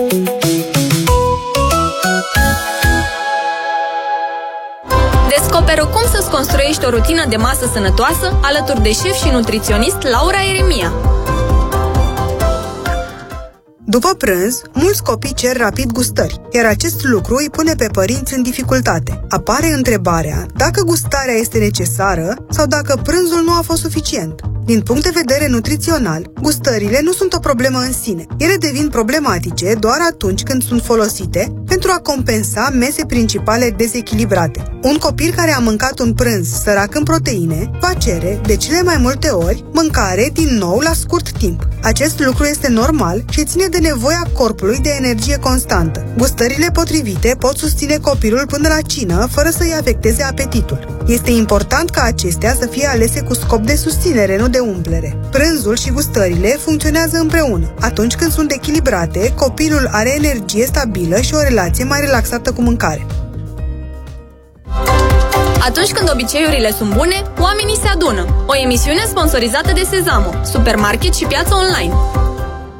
Descoperă cum să-ți construiești o rutină de masă sănătoasă alături de șef și nutriționist Laura Eremia. După prânz, mulți copii cer rapid gustări, iar acest lucru îi pune pe părinți în dificultate. Apare întrebarea dacă gustarea este necesară sau dacă prânzul nu a fost suficient. Din punct de vedere nutrițional, gustările nu sunt o problemă în sine. Ele devin problematice doar atunci când sunt folosite pentru a compensa mese principale dezechilibrate. Un copil care a mâncat un prânz sărac în proteine va cere, de cele mai multe ori, mâncare din nou la scurt timp. Acest lucru este normal și ține de nevoia corpului de energie constantă. Gustările potrivite pot susține copilul până la cină fără să-i afecteze apetitul. Este important ca acestea să fie alese cu scop de susținere, nu de umplere. Prânzul și gustările funcționează împreună. Atunci când sunt echilibrate, copilul are energie stabilă și o relație mai relaxată cu mâncare. Atunci când obiceiurile sunt bune, oamenii se adună. O emisiune sponsorizată de Sezamo, supermarket și piață online.